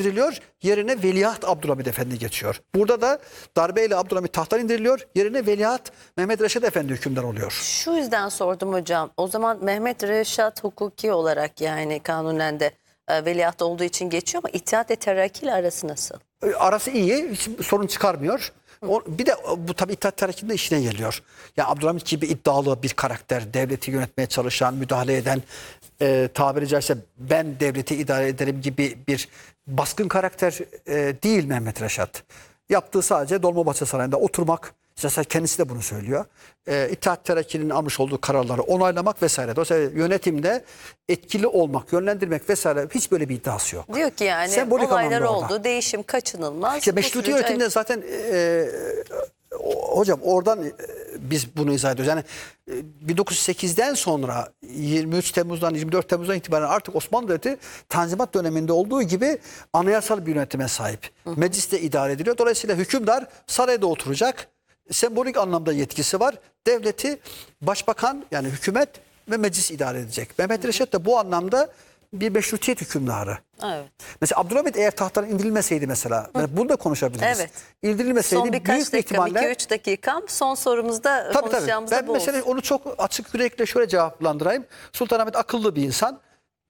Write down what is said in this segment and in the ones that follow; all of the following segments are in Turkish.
indiriliyor. Yerine Veliaht Abdülhamit Efendi geçiyor. Burada da darbeyle Abdülhamit tahttan indiriliyor. Yerine Veliaht Mehmet Reşat Efendi hükümdar oluyor. Şu yüzden sordum hocam. O zaman Mehmet Reşat hukuki olarak yani kanunen de veliaht olduğu için geçiyor ama İttihat ve Terakki ile arası nasıl? Arası iyi. Hiç sorun çıkarmıyor. Bir de bu tabii İttihat Terakki'nin de işine geliyor. Ya Abdülhamit gibi iddialı bir karakter, devleti yönetmeye çalışan, müdahale eden, tabiri caizse ben devleti idare ederim gibi bir baskın karakter değil Mehmet Reşat. Yaptığı sadece Dolmabahçe Sarayı'nda oturmak. Mesela kendisi de bunu söylüyor. İttihat Terakki'nin almış olduğu kararları onaylamak vesaire. Dolayısıyla yönetimde etkili olmak, yönlendirmek vesaire hiç böyle bir iddiası yok. Diyor ki yani Sembolik olaylar anlamda oldu, orada. değişim kaçınılmaz. İşte meşruti yönetimde zaten hocam oradan biz bunu izah ediyoruz. Yani 1908'den sonra 23 Temmuz'dan 24 Temmuz'dan itibaren artık Osmanlı Devleti Tanzimat döneminde olduğu gibi anayasal bir yönetime sahip. Mecliste idare ediliyor. Dolayısıyla hükümdar sarayda oturacak. Sembolik anlamda yetkisi var. Devleti başbakan yani hükümet ve meclis idare edecek. Mehmet Reşat da bu anlamda bir meşrutiyet hükümdarı. Evet. Mesela Abdülhamit eğer tahttan indirilmeseydi mesela, bunu da konuşabiliriz. Evet. İndirilmeseydi Son birkaç büyük bir dakika, ihtimalle... 2-3 dakikam son sorumuzda konuşacağımız Ben da bu mesela olsun. onu çok açık yürekle şöyle cevaplandırayım. Sultanahmet akıllı bir insan.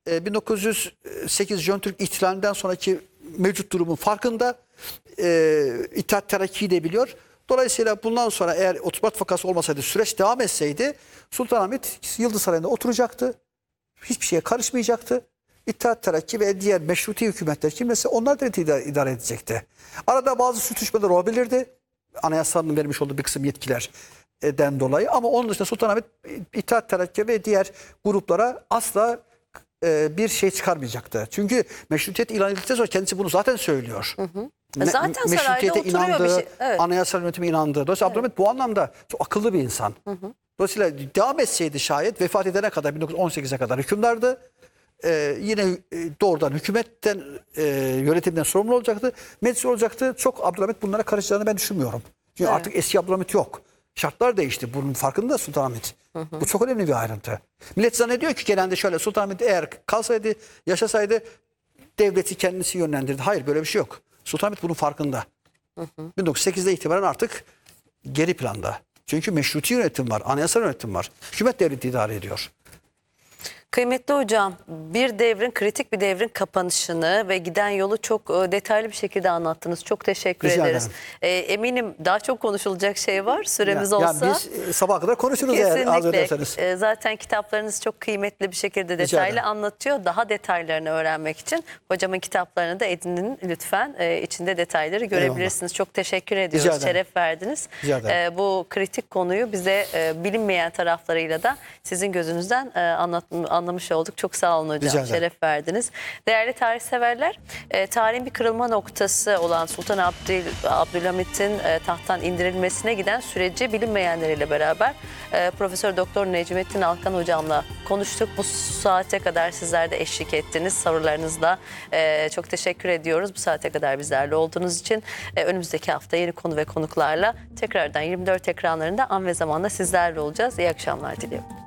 1908 Jön Türk ihtilalinden sonraki mevcut durumun farkında. İttihat Terakki'yi de biliyor. Dolayısıyla bundan sonra eğer otomat vakası olmasaydı, süreç devam etseydi Sultanahmet Yıldız Sarayı'nda oturacaktı. Hiçbir şeye karışmayacaktı. İttihat Terakki ve diğer meşruti hükümetler kimse onlar da idare edecekti. Arada bazı sürtüşmeler olabilirdi. Anayasanın vermiş olduğu bir kısım yetkilerden dolayı. Ama onun dışında Sultanahmet İttihat Terakki ve diğer gruplara asla bir şey çıkarmayacaktı. Çünkü meşrutiyet ilan edildikten sonra kendisi bunu zaten söylüyor. Zaten sarayda Meşrutiyete oturuyor inandığı, bir şey. Evet. anayasal yönetime inandığı. Dolayısıyla Abdülhamit bu anlamda çok akıllı bir insan. Dolayısıyla devam etseydi şayet vefat edene kadar 1918'e kadar hükümdardı. Yine doğrudan hükümetten yönetimden sorumlu olacaktı. Meclis olacaktı. Çok Abdülhamit bunlara karışacağını ben düşünmüyorum. Çünkü artık eski Abdülhamit yok. Şartlar değişti. Bunun farkında Sultanahmet. Bu çok önemli bir ayrıntı. Millet zannediyor ki genelde şöyle Sultanahmet eğer kalsaydı, yaşasaydı devleti kendisi yönlendirdi. Hayır böyle bir şey yok. Sultanahmet bunun farkında. 1908'de itibaren artık geri planda. Çünkü meşruti yönetim var, anayasal yönetim var. Hükümet devleti idare ediyor. Kıymetli hocam, bir devrin, kritik bir devrin kapanışını ve giden yolu çok detaylı bir şekilde anlattınız. Çok teşekkür Rica ederiz. Eminim daha çok konuşulacak şey var süremiz olsa. Yani biz sabaha kadar konuşuruz eğer arzu ederseniz. Zaten kitaplarınız çok kıymetli bir şekilde detaylı anlatıyor. Daha detaylarını öğrenmek için hocamın kitaplarını da edinin lütfen. İçinde detayları görebilirsiniz. Eyvallah. Çok teşekkür ediyoruz. Şeref verdiniz. Bu kritik konuyu bize bilinmeyen taraflarıyla da sizin gözünüzden anlamış olduk. Çok sağ olun hocam. Şeref verdiniz. Değerli tarihseverler, tarihin bir kırılma noktası olan Sultan Abdülhamit'in tahttan indirilmesine giden süreci bilinmeyenleriyle beraber Profesör Doktor Necmettin Alkan hocamla konuştuk. Bu saate kadar sizler de eşlik ettiniz sorularınızla. Çok teşekkür ediyoruz bu saate kadar bizlerle olduğunuz için. Önümüzdeki hafta yeni konu ve konuklarla tekrardan 24 ekranlarında an ve zamanda sizlerle olacağız. İyi akşamlar diliyorum.